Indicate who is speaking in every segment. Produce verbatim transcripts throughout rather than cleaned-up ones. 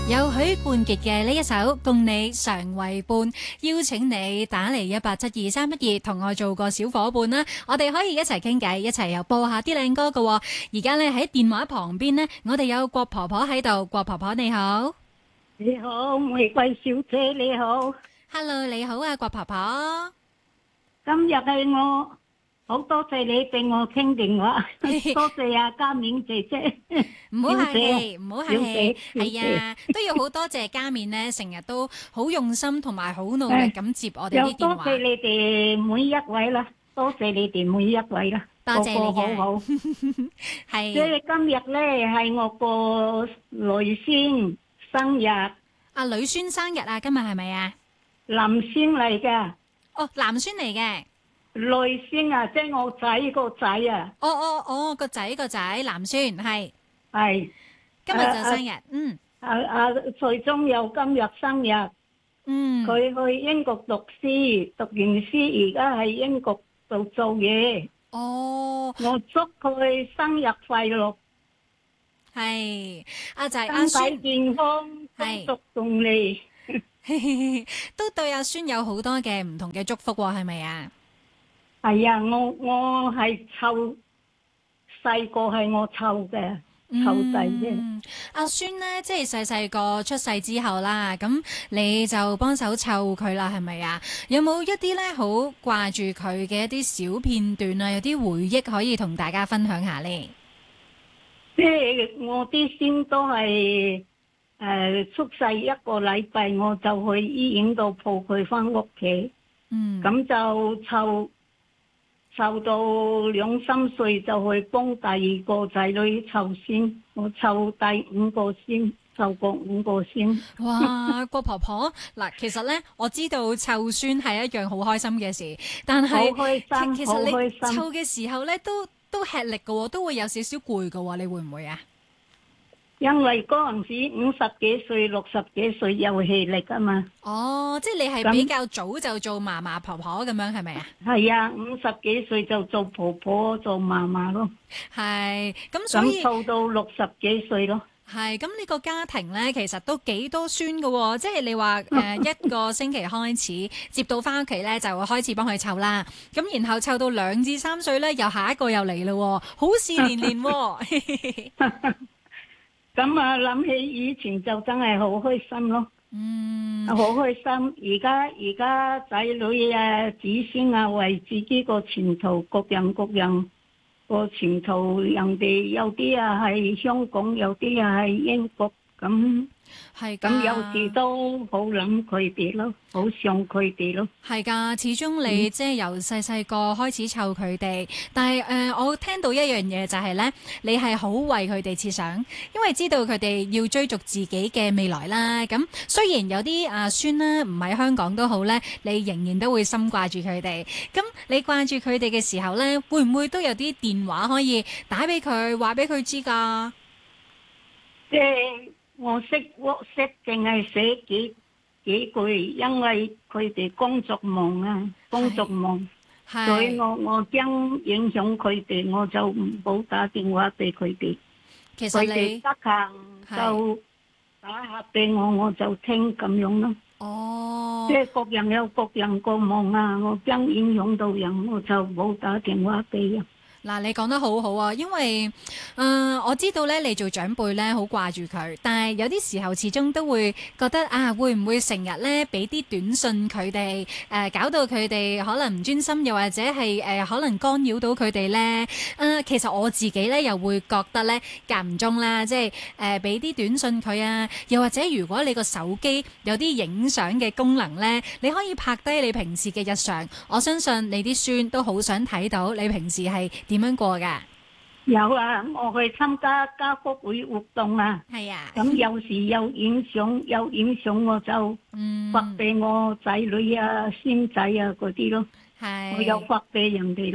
Speaker 1: 有許冠傑嘅呢一首《共你常為伴》，邀請你打嚟一八七二三一二，同我做個小伙伴啦。我哋可以一齊傾偈，一齊又播下啲靚歌噶。而家咧喺電話旁邊呢，我哋有郭婆婆喺度。郭婆婆你好。
Speaker 2: 你好，玫瑰小姐你好。
Speaker 1: Hello， 你好啊，郭婆婆。
Speaker 2: 今日係我好多謝你俾我傾電話，多謝啊嘉勉姐姐。
Speaker 1: 唔好客氣，唔好客氣，
Speaker 2: 小姐
Speaker 1: 係啊，都要好多謝嘉勉呢，成日都好用心同埋好努力咁接我哋啲電話。
Speaker 2: 又多謝你哋每一位啦，多謝你哋每一位啦，
Speaker 1: 多謝你嘅，
Speaker 2: 個個好好。
Speaker 1: 係。
Speaker 2: 即係今日咧係我個女孫生日。
Speaker 1: 阿女孫生日啊，今日係咪啊？
Speaker 2: 男孫嚟嘅。
Speaker 1: 哦，男孫嚟嘅。
Speaker 2: 女孫啊，即係我仔個仔啊。
Speaker 1: 哦哦哦，個仔個仔，男孫係。
Speaker 2: 係。
Speaker 1: 今日就生日，嗯。
Speaker 2: 啊啊，最終有今日生日。
Speaker 1: 嗯。
Speaker 2: 佢去英國讀書，讀完書而家喺英國度做嘢。
Speaker 1: 哦。
Speaker 2: 我祝佢生日快樂。
Speaker 1: 係。阿仔阿孫。
Speaker 2: 身體健康，工作順利。
Speaker 1: 都對阿孫有好多嘅唔同嘅祝福喎，係咪啊？
Speaker 2: 係啊，我我係湊細個係我湊嘅湊仔啫。
Speaker 1: 阿孫呢，即係細細個出世之後啦，咁你就幫手湊佢啦，係咪啊？有冇一啲咧好掛住佢嘅一啲小片段啊？有啲回憶可以同大家分享下呢？
Speaker 2: 即係我啲孫都係。誒、呃，出世一個禮拜我就去醫院度抱佢翻屋企，
Speaker 1: 嗯，
Speaker 2: 咁就湊湊到兩三歲就去幫第二個仔女湊先，我湊第五個先，湊過五個先。
Speaker 1: 哇，郭婆婆嗱，其實咧我知道湊孫係一樣好開心嘅事，但係
Speaker 2: 好開心，
Speaker 1: 其實你
Speaker 2: 好開心
Speaker 1: 湊嘅時候咧都都吃力㗎，都會有少少攰㗎，你會唔會啊？
Speaker 2: 因為嗰陣時五十幾歲、六十幾歲有氣力啊嘛。
Speaker 1: 哦，即係你係比較早就做嫲嫲婆婆咁樣係咪啊？
Speaker 2: 係啊，五十幾歲就做婆婆、做嫲嫲咯。
Speaker 1: 係，咁所以
Speaker 2: 咁做到六十幾歲咯。
Speaker 1: 係，咁呢個家庭咧其實都幾多孫噶喎，即係你話誒、呃、一個星期開始接到翻屋企咧就開始幫佢湊啦，咁然後湊到兩至三歲咧又下一個又嚟咯，好事連連喎。
Speaker 2: 咁啊，諗起以前就真係好開心咯，
Speaker 1: 嗯，
Speaker 2: 好開心。而家而家仔女啊、子孫啊，為自己個前途，各人各人個前途，人哋有啲啊係香港，有啲啊係英國，咁
Speaker 1: 係
Speaker 2: 咁有時都好諗佢哋咯，好想佢哋咯。
Speaker 1: 係㗎，始終你、嗯、即係由細細個開始湊佢哋，但係誒、呃，我聽到一樣嘢就係咧，你係好為佢哋設想，因為知道佢哋要追逐自己嘅未來啦。咁雖然有啲阿孫咧唔喺香港都好咧，你仍然都會心掛住佢哋。咁你掛住佢哋嘅時候咧，會唔會都有啲電話可以打俾佢，話俾佢知㗎？
Speaker 2: 即係我識 WhatsApp，淨係寫幾幾句，因為佢哋工作忙啊，工作忙，所以我我驚影響佢哋，我就唔好打電話俾佢哋。
Speaker 1: 其實你
Speaker 2: 佢哋得閒就打下俾我，我就聽咁樣咯。
Speaker 1: 哦，
Speaker 2: 即係各人有各人個忙啊，我驚影響到人，我就冇打電話俾人。
Speaker 1: 嗱，你講得好好啊，因為誒、呃、我知道咧，你做長輩咧好掛住佢，但係有啲時候始終都會覺得啊，會唔會成日咧俾啲短信佢哋誒，搞到佢哋可能唔專心，又或者係誒、呃、可能干擾到佢哋咧？誒、呃，其實我自己咧又會覺得咧間唔中啦，即係誒俾啲短信佢啊，又或者如果你個手機有啲影相嘅功能咧，你可以拍低你平時嘅日常，我相信你啲孫都好想睇到你平時係點樣過噶？
Speaker 2: 有啊，我去參加家福會活動啊。
Speaker 1: 係啊。
Speaker 2: 咁有時有影相，有影相我就發俾我仔女啊、孫仔啊嗰啲咯。
Speaker 1: 係。
Speaker 2: 我有發俾人哋咯。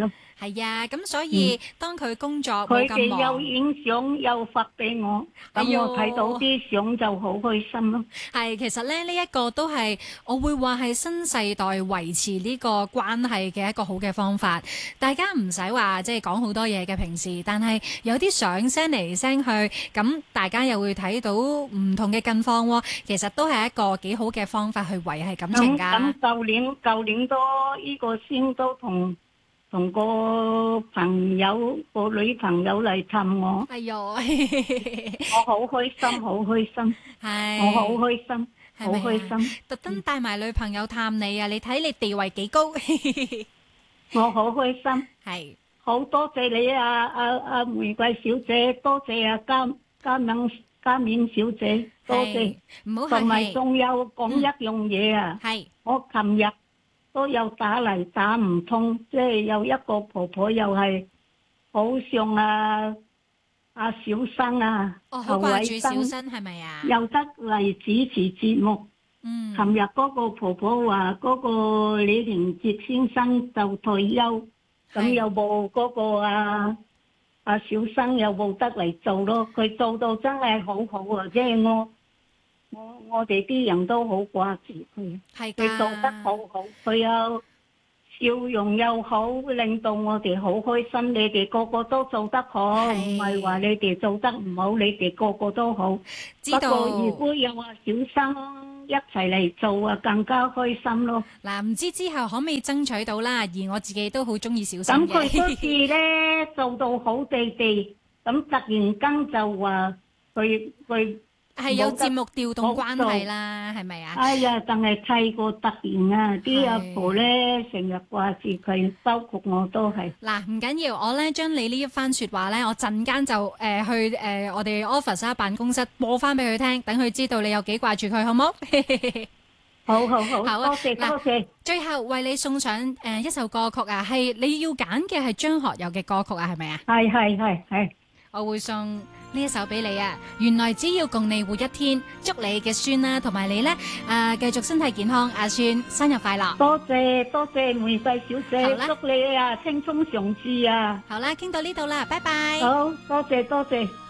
Speaker 1: 係啊，咁所以、嗯、當佢工作冇
Speaker 2: 佢哋
Speaker 1: 咁忙，
Speaker 2: 又影相又發俾我，咁我睇到啲相就好開心咯。
Speaker 1: 係，其實咧呢一個都係我會話係新世代維持呢個關係嘅一個好嘅方法。大家唔使話即係講好多嘢嘅平時，但係有啲相 send 嚟 send 去，咁大家又會睇到唔同嘅近況喎。其實都係一個幾好嘅方法去維繫感情㗎。
Speaker 2: 咁舊年舊年都呢個先都同同個朋友個女朋友嚟探我。
Speaker 1: 哎呦，我
Speaker 2: 好開心，好開心，係我好開心，好開心，
Speaker 1: 特登帶埋女朋友探你啊！你睇你地位幾高，
Speaker 2: 我好開心，
Speaker 1: 係
Speaker 2: 好多謝你啊！阿阿玫瑰小姐，多謝啊嘉嘉敏嘉敏小姐，多謝，
Speaker 1: 唔好客氣。
Speaker 2: 同埋仲有講一樣嘢啊，
Speaker 1: 係
Speaker 2: 我琴日都有打嚟打唔通，即係有一個婆婆又係好想啊阿小生啊，
Speaker 1: 哦，好掛住小生係咪啊？
Speaker 2: 又得嚟主持節目。嗯，琴日嗰個婆婆話嗰個李連杰先生就退休，咁又冇嗰個啊阿小生又冇得嚟做咯，佢做到真係好好啊！即係我我我哋啲人都好掛住佢，係佢做得好好，佢又笑容又好，令到我哋好開心。你哋個個都做得好，唔係話你哋做得唔好，你哋個個都好。不過如果有話小生一齊嚟做啊，更加開心咯。
Speaker 1: 嗱，唔知之後可唔可以爭取到啦？而我自己都好中意小生嘅。
Speaker 2: 咁佢嗰次咧做到好地地，咁突然間就話佢佢。
Speaker 1: 係有節目調動關係啦，係咪啊？
Speaker 2: 哎呀，但係太過突然啊！啲阿婆咧成日掛住佢，包括我都係。
Speaker 1: 嗱，唔緊要，我咧將你呢一番説話咧，我陣間就誒、呃、去誒、呃、我哋 office 啊辦公室播翻俾佢聽，等佢知道你有幾掛住佢，好冇？
Speaker 2: 好好好，
Speaker 1: 好啊，
Speaker 2: 多謝多謝。
Speaker 1: 最後為你送上誒、呃、一首歌曲啊，係你要揀嘅係張學友嘅歌曲啊，係咪啊？
Speaker 2: 係係係係。
Speaker 1: 我會送呢一首俾你啊！原來只要共你活一天，祝你嘅孫啦，同埋你咧，誒，繼續身體健康，阿孫生日快樂！
Speaker 2: 多謝多謝玫瑰小姐，祝你啊青春常駐啊！
Speaker 1: 好啦，傾到呢度啦，拜拜！
Speaker 2: 好多謝多謝。